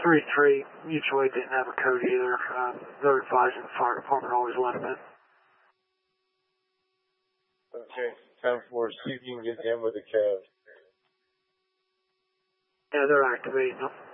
3-3, mutual aid didn't have a code either. They're advising the fire department always let them in. Okay, 10-4, see if you can get in with the code. Yeah, they're activating them.